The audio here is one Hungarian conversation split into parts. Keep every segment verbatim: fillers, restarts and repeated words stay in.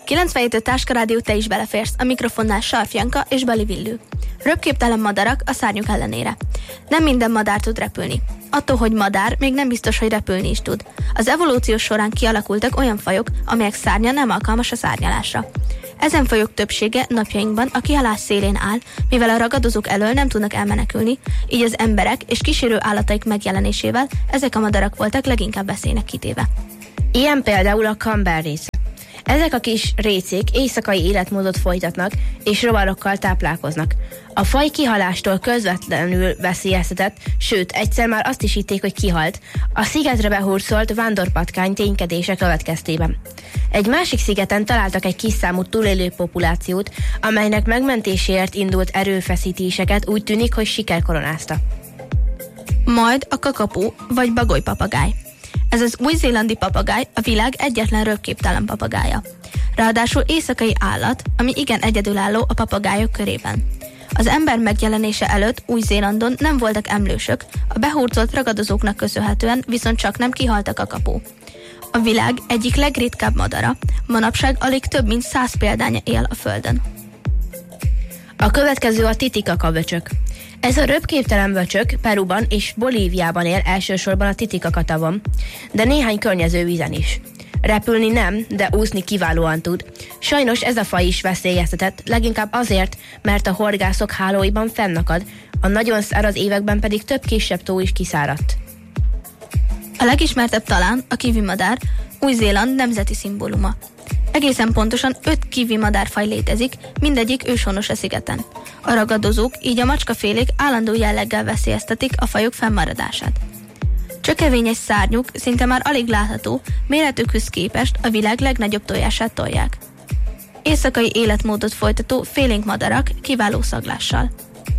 kilencvenhét öt Táskarádió, te is beleférsz, a mikrofonnál Sarf Janka és Bali Villő. Röpképtelen madarak a szárnyuk ellenére. Nem minden madár tud repülni. Attól, hogy madár, még nem biztos, hogy repülni is tud. Az evolúció során kialakultak olyan fajok, amelyek szárnya nem alkalmas a szárnyalásra. Ezen fajok többsége napjainkban a kihalás szélén áll, mivel a ragadozók elől nem tudnak elmenekülni, így az emberek és kísérő állataik megjelenésével ezek a madarak voltak leginkább veszélynek kitéve. Ilyen például a kamberréce. Ezek a kis récék éjszakai életmódot folytatnak és rovarokkal táplálkoznak. A faj kihalástól közvetlenül veszélyeztetett, sőt, egyszer már azt is hitték, hogy kihalt, a szigetre behurcolt vándorpatkány ténykedése következtében. Egy másik szigeten találtak egy kis számú túlélő populációt, amelynek megmentéséért indult erőfeszítéseket úgy tűnik, hogy siker koronázta. Majd a kakapó vagy bagoly papagáj. Ez az új-zélandi papagáj a világ egyetlen röpképtelen papagája. Ráadásul éjszakai állat, ami igen egyedülálló a papagájok körében. Az ember megjelenése előtt Új-Zélandon nem voltak emlősök, a behurcolt ragadozóknak köszönhetően viszont csak nem kihalt a kakapó. A világ egyik legritkább madara, manapság alig több mint száz példánya él a Földön. A következő a Titicaca vöcsök. Ez a röpképtelen vöcsök Peruban és Bolíviában él, elsősorban a Titicaca tavon, de néhány környező vízen is. Repülni nem, de úszni kiválóan tud. Sajnos ez a faj is veszélyeztetett, leginkább azért, mert a horgászok hálóiban fennakad, a nagyon száraz években pedig több kisebb tó is kiszáradt. A legismertebb talán a kiwi madár, Új-Zéland nemzeti szimbóluma. Egészen pontosan öt kiwi madárfaj létezik, mindegyik őshonos a szigeten. A ragadozók, így a macskafélék állandó jelleggel veszélyeztetik a fajok fennmaradását. Csökevényes szárnyuk szinte már alig látható, méretükhöz képest a világ legnagyobb tojását tolják. Éjszakai életmódot folytató félénk madarak kiváló szaglással.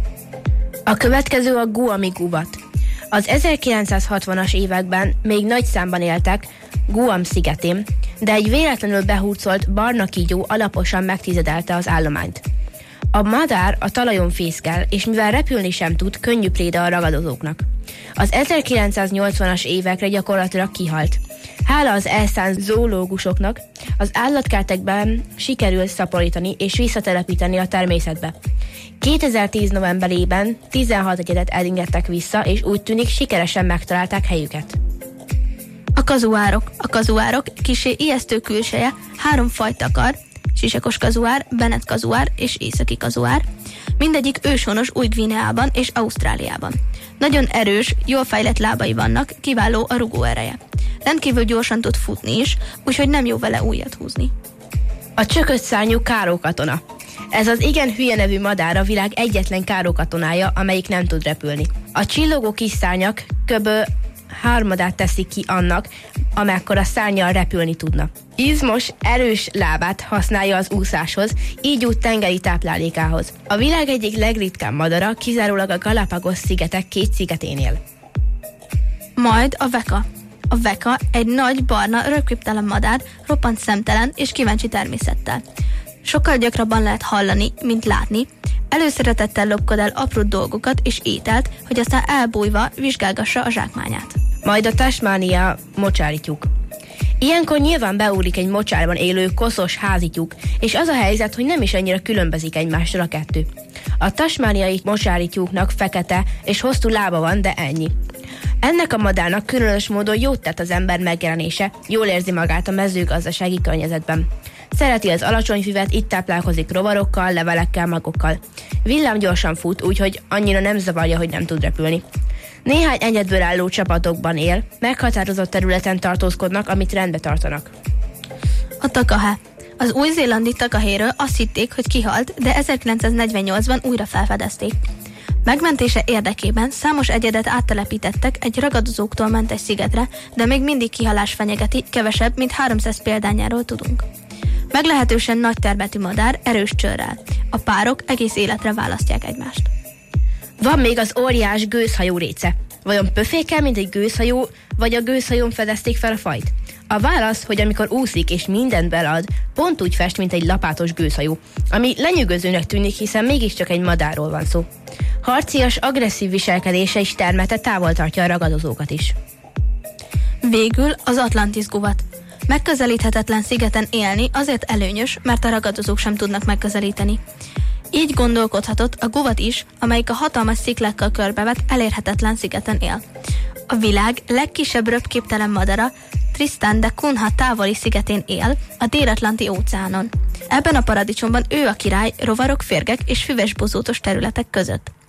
A következő a Guam-guvat. Az ezerkilencszázhatvanas években még nagy számban éltek Guam szigetén, de egy véletlenül behurcolt barna kígyó alaposan megtizedelte az állományt. A madár a talajon fészkel, és mivel repülni sem tud, könnyű préda a ragadozóknak. Az ezerkilencszáznyolcvanas évekre gyakorlatilag kihalt. Hála az elszánt zoológusoknak az állatkertekben sikerült szaporítani és visszatelepíteni a természetbe. kétezer-tíz novemberében tizenhat egyedet elengedtek vissza, és úgy tűnik sikeresen megtalálták helyüket. A kazuárok. A kazuárok kissé ijesztő külseje, három fajt takar, sisakos kazuár, Bennett kazuár és északi kazuár, mindegyik őshonos Új-Guineában és Ausztráliában. Nagyon erős, jól fejlett lábai vannak, kiváló a rugó ereje. Rendkívül gyorsan tud futni is, úgyhogy nem jó vele ujjat húzni. A csökött szárnyú kárókatona. Ez az igen hülye nevű madár a világ egyetlen kárókatonája, amelyik nem tud repülni. A csillogó kis szárnyak kb. Harmadát teszik ki annak, amekkora szárnnyal repülni tudna. Izmos, erős lábát használja az úszáshoz, így úgy tengeri táplálékához. A világ egyik legritkább madara kizárólag a Galapagos szigetek két szigetén él. Majd a veka. A veka egy nagy, barna, röpképtelen madár, roppant szemtelen és kíváncsi természettel. Sokkal gyakrabban lehet hallani, mint látni. Előszeretettel lopkod el apró dolgokat és ételt, hogy aztán elbújva vizsgálgassa a zsákmányát. Majd a tasmánia mocsárityúk. Ilyenkor nyilván beúrik egy mocsárban élő koszos házityúk, és az a helyzet, hogy nem is annyira különbözik egymástól a kettő. A tasmániai mocsárityúknak fekete és hosszú lába van, de ennyi. Ennek a madárnak különös módon jót tett az ember megjelenése, jól érzi magát a mezőgazdasági környezetben. Szereti az alacsony füvet, itt táplálkozik rovarokkal, levelekkel, magokkal. Villám gyorsan fut, úgyhogy annyira nem zavarja, hogy nem tud repülni. Néhány egyedből álló csapatokban él, meghatározott területen tartózkodnak, amit rendbe tartanak. A takahe. Az új-zélandi takahéről azt hitték, hogy kihalt, de ezerkilencszáznegyvennyolcban újra felfedezték. Megmentése érdekében számos egyedet áttelepítettek egy ragadozóktól mentes szigetre, de még mindig kihalás fenyegeti, kevesebb, mint háromszáz példányáról tudunk. Meglehetősen nagy termetű madár, erős csőrrel. A párok egész életre választják egymást. Van még az óriás gőzhajó réce. Vajon pöfékkel, mint egy gőzhajó, vagy a gőzhajón fedezték fel a fajt? A válasz, hogy amikor úszik és mindent belead, pont úgy fest, mint egy lapátos gőzhajó, ami lenyűgözőnek tűnik, hiszen mégiscsak egy madárról van szó. Harcias, agresszív viselkedése és termete távol tartja a ragadozókat is. Végül az Atlantis guvat. Megközelíthetetlen szigeten élni azért előnyös, mert a ragadozók sem tudnak megközelíteni. Így gondolkodhatott a guvat is, amelyik a hatalmas sziklákkal körbevett, elérhetetlen szigeten él. A világ legkisebb röpképtelen madara Tristan da Cunha távoli szigetén él, a Dél-Atlanti óceánon. Ebben a paradicsomban ő a király rovarok, férgek és füves bozótos területek között.